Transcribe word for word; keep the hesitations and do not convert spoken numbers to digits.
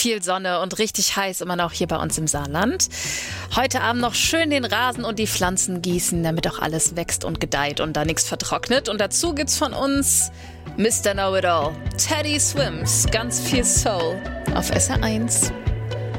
viel Sonne und richtig heiß immer noch hier bei uns im Saarland. Heute Abend noch schön den Rasen und die Pflanzen gießen, damit auch alles wächst und gedeiht und da nichts vertrocknet. Und dazu gibt's von uns Mister Know-It-All, Teddy Swims, ganz viel Soul auf S R eins.